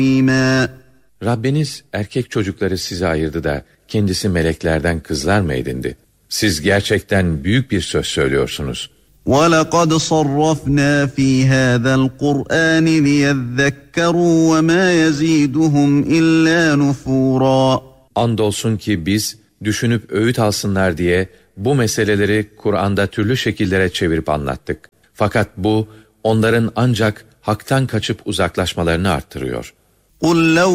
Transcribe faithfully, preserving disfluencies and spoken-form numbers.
Rabbiniz erkek çocukları size ayırdı da kendisi meleklerden kızlar mı edindi? Siz gerçekten büyük bir söz söylüyorsunuz. وَلَقَدْ صَرَّفْنَا فِي هَذَا الْقُرْآنِ لِيَذَّكَّرُوا وَمَا يَزِيدُهُمْ إِلَّا نُفُورًا. Andolsun ki biz düşünüp öğüt alsınlar diye bu meseleleri Kur'an'da türlü şekillere çevirip anlattık. Fakat bu onların ancak haktan kaçıp uzaklaşmalarını arttırıyor. قُلْ لَوْ